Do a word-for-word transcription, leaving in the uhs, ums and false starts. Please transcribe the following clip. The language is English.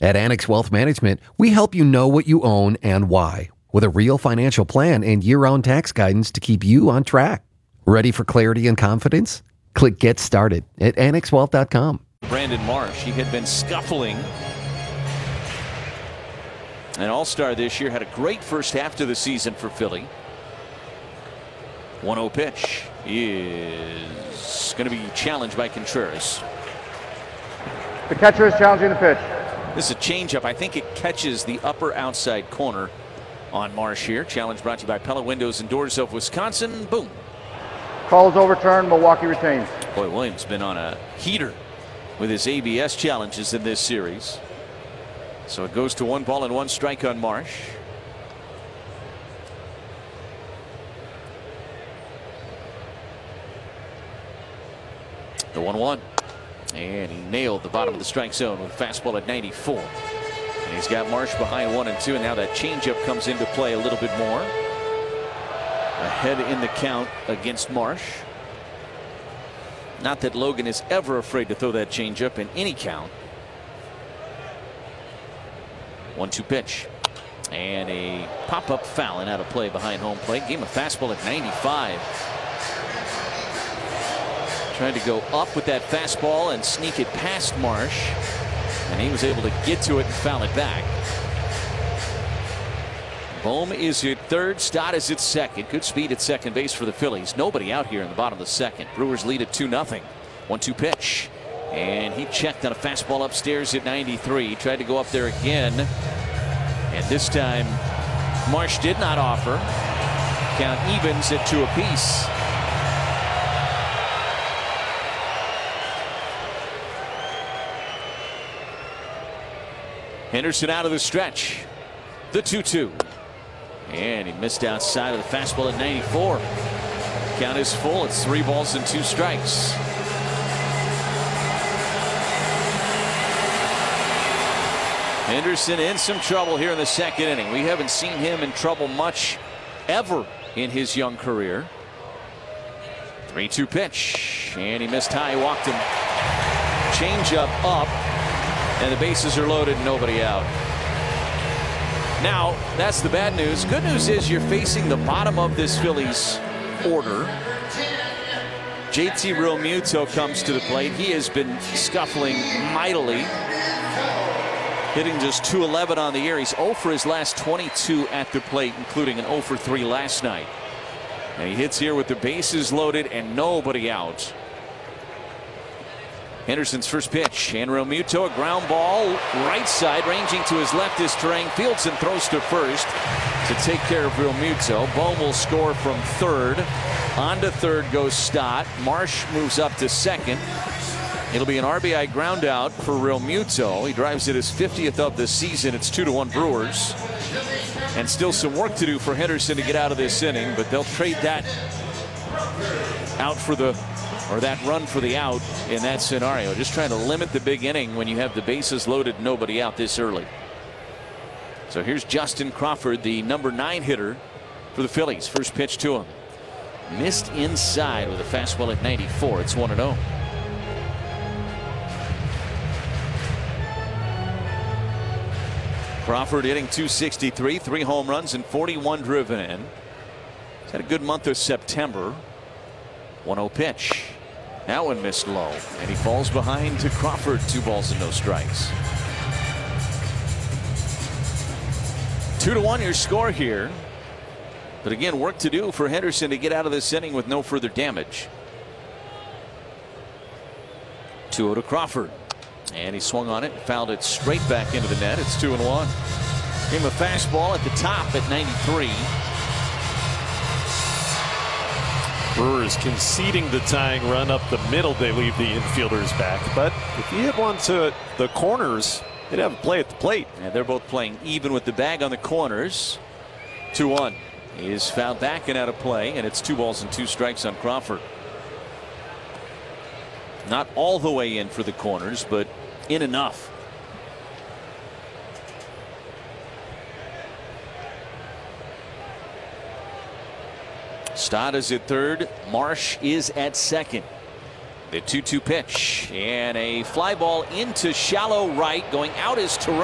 At Annex Wealth Management, we help you know what you own and why, with a real financial plan and year-round tax guidance to keep you on track. Ready for clarity and confidence? Click Get Started at annex wealth dot com. Brandon Marsh, he had been scuffling. An all-star this year, had a great first half to the season for Philly. one oh pitch is going to be challenged by Contreras. The catcher is challenging the pitch. This is a changeup. I think it catches the upper outside corner on Marsh here. Challenge brought to you by Pella Windows and Doors of Wisconsin. Boom. Call is overturned. Milwaukee retains. Boy, Williams been on a heater with his A B S challenges in this series. So it goes to one ball and one strike on Marsh. The one one. And he nailed the bottom of the strike zone with a fastball at ninety-four. And he's got Marsh behind one and two. And now that changeup comes into play a little bit more. Ahead in the count against Marsh. Not that Logan is ever afraid to throw that changeup in any count. one two pitch. And a pop-up foul and out of play behind home plate. Gave him a fastball at ninety-five. Trying to go up with that fastball and sneak it past Marsh. And he was able to get to it and foul it back. Bohm is at third. Stott is at second. Good speed at second base for the Phillies. Nobody out here in the bottom of the second. Brewers lead at two nothing. one two pitch. And he checked on a fastball upstairs at ninety-three. He tried to go up there again. And this time, Marsh did not offer. Count evens at two apiece. Henderson out of the stretch. The two two. And he missed outside of the fastball at ninety-four. Count is full. It's three balls and two strikes. Henderson in some trouble here in the second inning. We haven't seen him in trouble much ever in his young career. three two pitch. And he missed high. Walked him. Change up up. And the bases are loaded, nobody out. Now, that's the bad news. Good news is you're facing the bottom of this Phillies order. J T Realmuto comes to the plate. He has been scuffling mightily. Hitting just two eleven on the year. He's oh for his last twenty-two at the plate, including an oh for three last night. And he hits here with the bases loaded and nobody out. Henderson's first pitch, and Realmuto, a ground ball, right side, ranging to his left is Turang. Fields and throws to first to take care of Realmuto. Bohm will score from third. On to third goes Stott. Marsh moves up to second. It'll be an R B I ground out for Realmuto. He drives it his fiftieth of the season. It's two to one Brewers. And still some work to do for Henderson to get out of this inning, but they'll trade that out for the or that run for the out in that scenario. Just trying to limit the big inning when you have the bases loaded, nobody out this early. So here's Justin Crawford, the number nine hitter for the Phillies. First pitch to him. Missed inside with a fastball at ninety-four. It's one and oh. Crawford hitting two sixty-three, three home runs and forty-one driven in. He's had a good month of September. one oh pitch. That one missed low. And he falls behind to Crawford. Two balls and no strikes. Two to one your score here. But again, work to do for Henderson to get out of this inning with no further damage. two oh to Crawford. And he swung on it and fouled it straight back into the net. It's two and one. Gave him a fastball at the top at ninety-three. Brewers conceding the tying run up the middle. They leave the infielders back. But if you hit one to the corners, they'd have a play at the plate. And they're both playing even with the bag on the corners. two one. He is fouled back and out of play, and it's two balls and two strikes on Crawford. Not all the way in for the corners, but in enough. Stott is at third. Marsh is at second. The two two pitch and a fly ball into shallow right. Going out is Turang.